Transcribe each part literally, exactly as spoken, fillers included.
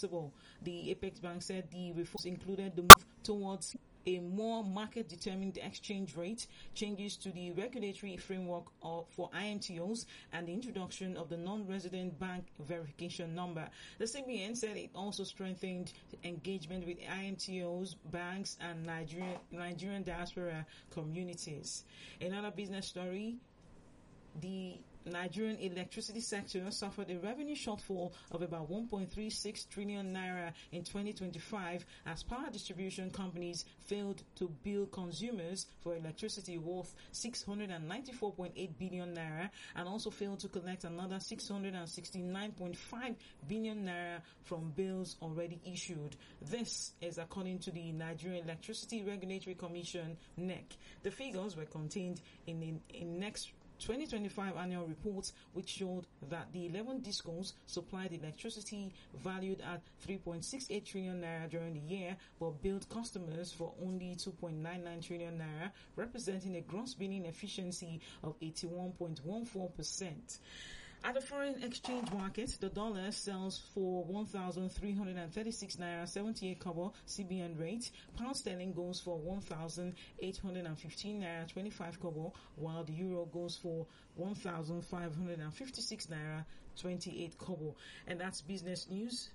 flexible. The Apex Bank said the reforms included the move towards a more market-determined exchange rate, changes to the regulatory framework of, for I M T Os, and the introduction of the non-resident bank verification number. The C B N said it also strengthened engagement with I M T Os, banks, and Nigerian, Nigerian diaspora communities. Another business story, the Nigerian electricity sector suffered a revenue shortfall of about one point three six trillion naira in twenty twenty-five as power distribution companies failed to bill consumers for electricity worth six hundred ninety-four point eight billion naira and also failed to collect another six hundred sixty-nine point five billion naira from bills already issued. This is according to the Nigerian Electricity Regulatory Commission, N E C. The figures were contained in the in next twenty twenty-five annual reports, which showed that the eleven discos supplied electricity valued at three point six eight trillion naira during the year, but billed customers for only two point nine nine trillion naira, representing a gross billing efficiency of eighty-one point one four percent. At the foreign exchange market, the dollar sells for one thousand three hundred thirty-six naira seventy-eight kobo C B N rate. Pound sterling goes for one thousand eight hundred fifteen naira twenty-five kobo, while the euro goes for one thousand five hundred fifty-six naira twenty-eight kobo. And that's business news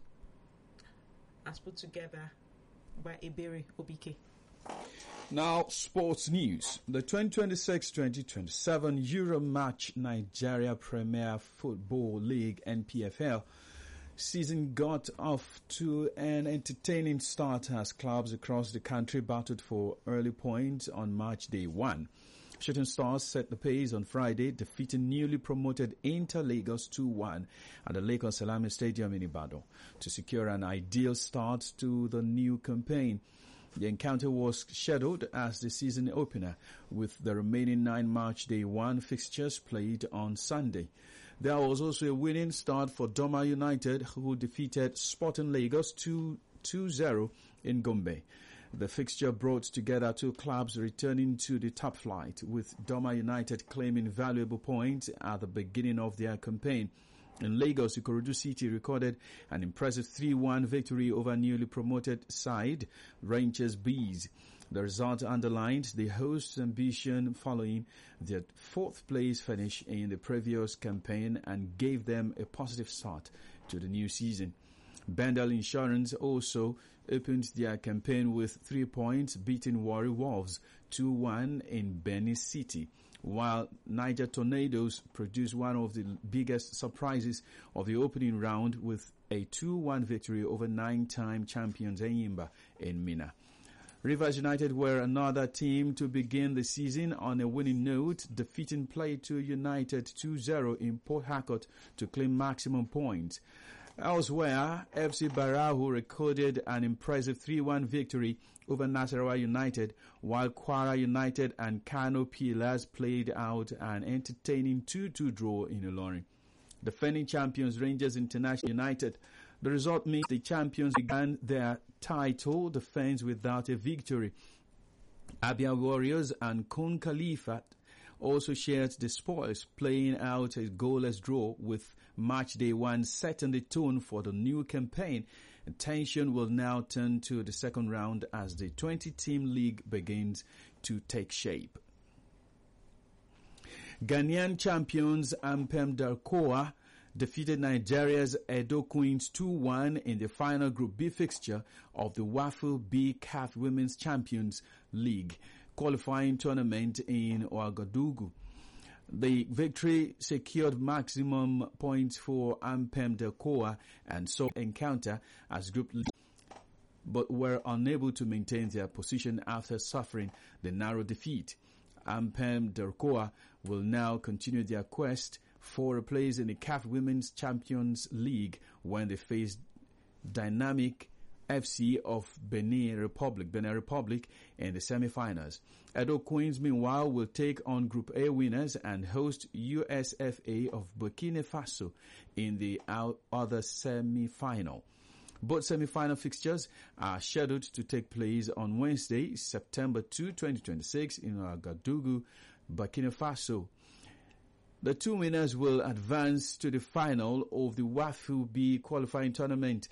as put together by Ebere Obike. Now, sports news. The twenty twenty-six twenty twenty-seven Euro Match Nigeria Premier Football League N P F L season got off to an entertaining start as clubs across the country battled for early points on match day one. Shooting Stars set the pace on Friday, defeating newly promoted Inter Lagos two one at the Lagos Salami Stadium in Ibadan to secure an ideal start to the new campaign. The encounter was scheduled as the season opener, with the remaining nine match day one fixtures played on Sunday. There was also a winning start for Doma United, who defeated Sporting Lagos two zero in Gombe. The fixture brought together two clubs returning to the top flight, with Doma United claiming valuable points at the beginning of their campaign. In Lagos, Ikorodu City recorded an impressive three one victory over newly promoted side Rangers Bees. The result underlined the host's ambition following their fourth place finish in the previous campaign and gave them a positive start to the new season. Bendel Insurance also opened their campaign with three points, beating Warri Wolves two one in Benin City, while Niger Tornadoes produced one of the biggest surprises of the opening round with a two one victory over nine-time champions Enyimba in Minna. Rivers United were another team to begin the season on a winning note, defeating Plateau United two zero in Port Harcourt to claim maximum points. Elsewhere, F C Barahu recorded an impressive three one victory over Nasarawa United, while Kwara United and Kano Pillars played out an entertaining two two draw in Ilorin. Defending champions Rangers International United, the result means the champions began their title defense without a victory. Abia Warriors and Kun Khalifat also shared the spoils, playing out a goalless draw, with match day one setting the tone for the new campaign. Attention will now turn to the second round as the twenty-team league begins to take shape. Ghanaian champions Ampem Darkoa defeated Nigeria's Edo Queens two one in the final Group B fixture of the Wafu B C A F Women's Champions League qualifying tournament in Ouagadougou. The victory secured maximum points for Ampem Darkoa and saw encounter as group leader, but were unable to maintain their position after suffering the narrow defeat. Ampem Darkoa will now continue their quest for a place in the C A F Women's Champions League when they face Dynamic F C of Benin Republic, Benin Republic in the semi-finals. Edo Queens, meanwhile, will take on Group A winners and host U S F A of Burkina Faso in the other semi-final. Both semi-final fixtures are scheduled to take place on Wednesday, September second, twenty twenty-six in Ouagadougou, Burkina Faso. The two winners will advance to the final of the Wafu B qualifying tournament